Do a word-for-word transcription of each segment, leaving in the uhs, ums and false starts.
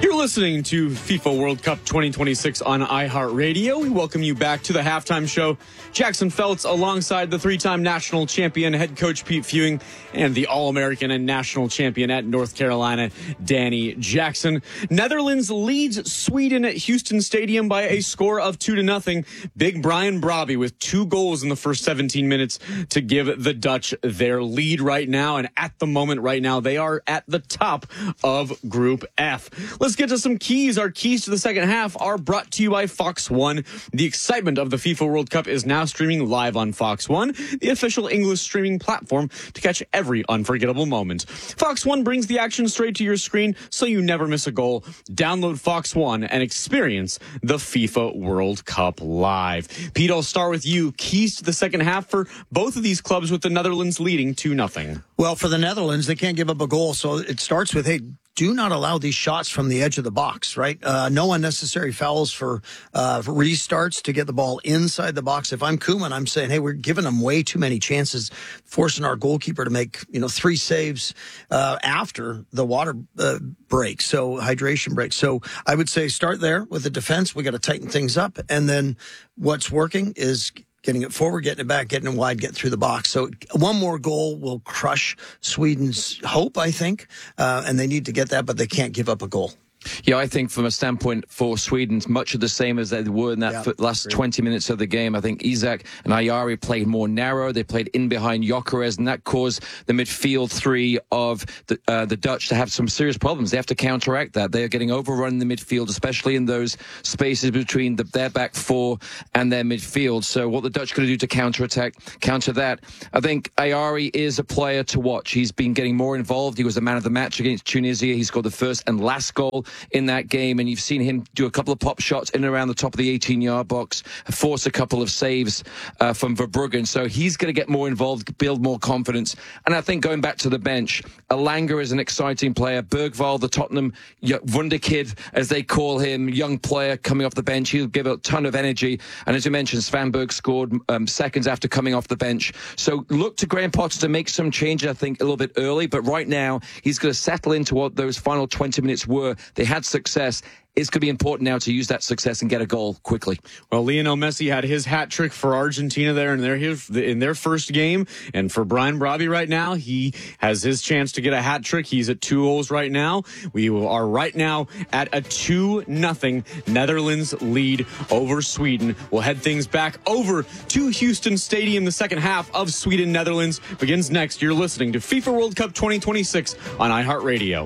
You're listening to FIFA World Cup twenty twenty-six on iHeartRadio. We welcome you back to the halftime show. Jackson Feltz alongside the three-time national champion head coach Pete Fewing and the All-American and national champion at North Carolina, Danny Jackson. Netherlands leads Sweden at Houston Stadium by a score of two to nothing. Big Brian Brobby with two goals in the first seventeen minutes to give the Dutch their lead right now. And at the moment right now, they are at the top of Group F. Let's get to some keys. Our keys to the second half are brought to you by Fox One. The excitement of the FIFA World Cup is now streaming live on Fox One, the official English streaming platform to catch every unforgettable moment. Fox One brings the action straight to your screen so you never miss a goal. Download Fox One and experience the FIFA World Cup live. Pete, I'll start with you. Keys to the second half for both of these clubs with the Netherlands leading two nothing. Well, for the Netherlands, they can't give up a goal, so it starts with, hey, do not allow these shots from the edge of the box, right? Uh, no unnecessary fouls for, uh, for restarts to get the ball inside the box. If I'm Koeman, I'm saying, hey, we're giving them way too many chances, forcing our goalkeeper to make, you know, three saves uh, after the water uh, break, so hydration break. So I would say start there with the defense. We got to tighten things up. And then what's working is getting it forward, getting it back, getting it wide, getting through the box. So one more goal will crush Sweden's hope, I think, uh, and they need to get that, but they can't give up a goal. Yeah, I think from a standpoint for Sweden, it's much of the same as they were in that yeah, last great. twenty minutes of the game. I think Isak and Ayari played more narrow. They played in behind Gyökeres, and that caused the midfield three of the, uh, the Dutch to have some serious problems. They have to counteract that. They are getting overrun in the midfield, especially in those spaces between the, their back four and their midfield. So what the Dutch going to do to counterattack, counter that? I think Ayari is a player to watch. He's been getting more involved. He was the man of the match against Tunisia. He scored the first and last goal in that game, and you've seen him do a couple of pop shots in and around the top of the eighteen-yard box, force a couple of saves uh, from Verbruggen. So he's going to get more involved, build more confidence. And I think going back to the bench, Elanga is an exciting player. Bergvall, the Tottenham wunderkid, as they call him, young player coming off the bench. He'll give a ton of energy. And as you mentioned, Svanberg scored um, seconds after coming off the bench. So look to Graham Potter to make some changes, I think, a little bit early. But right now, he's going to settle into what those final twenty minutes were. They had success. It's going to be important now to use that success and get a goal quickly. Well, Lionel Messi had his hat trick for Argentina there in their in their first game, and for Brian Brobby right now, he has his chance to get a hat trick. He's at two goals right now. We are right now at a two nothing Netherlands lead over Sweden. We'll head things back over to Houston Stadium. The second half of Sweden Netherlands begins next. You're listening to FIFA World Cup twenty twenty-six on iHeartRadio.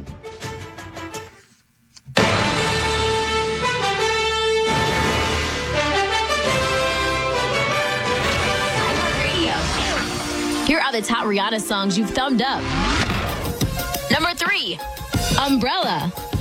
Here are the top Rihanna songs you've thumbed up. Number three, Umbrella.